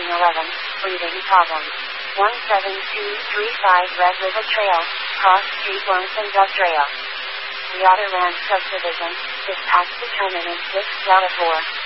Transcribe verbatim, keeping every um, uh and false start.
eleven, breathing problems. one seven two three five Red River Trail, Cross Street Lonesome Dove Trail. The Otterland Subdivision, this past the terminus six Delta four.